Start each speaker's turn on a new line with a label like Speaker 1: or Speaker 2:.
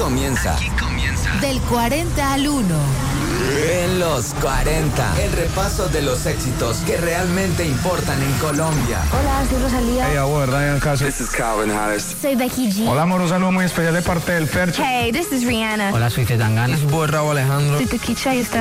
Speaker 1: comienza.
Speaker 2: Del 40 al 1.
Speaker 1: En los 40. El repaso de los éxitos que realmente importan en Colombia.
Speaker 2: Hola, soy Rosalía.
Speaker 3: Hey, abuelo, Ryan Castro.
Speaker 4: This is Calvin Harris.
Speaker 2: Soy Becky G.
Speaker 3: Hola, amor, un saludo muy especial de parte del Fercho.
Speaker 5: Hey, this is Rihanna.
Speaker 6: Hola, soy Zetangana.
Speaker 4: Es Raúl Alejandro.
Speaker 5: Soy Tequicha y está